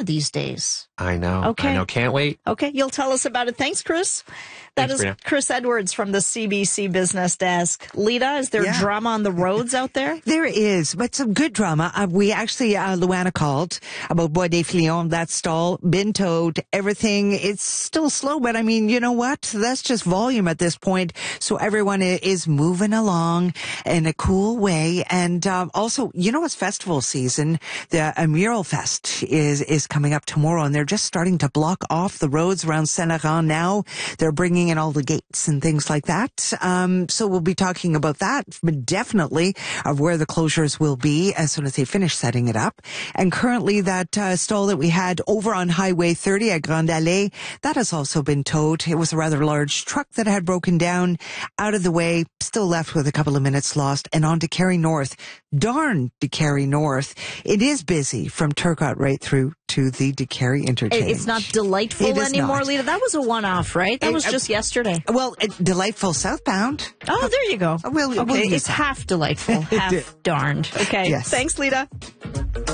these days. I know. Okay. I know. Can't wait. Okay. You'll tell us about it. Thanks, Chris. That is Chris Edwards from the CBC Business Desk. Lita, is there drama on the roads out there? There is, but some good drama. We actually, Luana called about Bois des Filions, that stall, been towed, everything. It's still slow, but I mean, you know what? That's just volume at this point. So everyone is moving along in a cool way. And also, you know, it's festival season. The Mural Fest is coming up tomorrow, and they're just starting to block off the roads around Saint-Laurent now. They're bringing in all the gates and things like that. So we'll be talking about that, but definitely of where the closures will be as soon as they finish setting it up. And currently that stall that we had over on Highway 30 at Grande Allée, that has also been towed. It was a rather large truck that had broken down, out of the way, still left with a couple of minutes lost, and on to Carey North. Darn to Carey North. It is busy from Turcotte right through to the DeCarey interchange. It's not delightful anymore, Lita. That was a one-off, right? That was just yesterday. Well, delightful southbound. Oh, there you go. We'll it's half delightful, half darned. Okay. Yes. Thanks, Lita.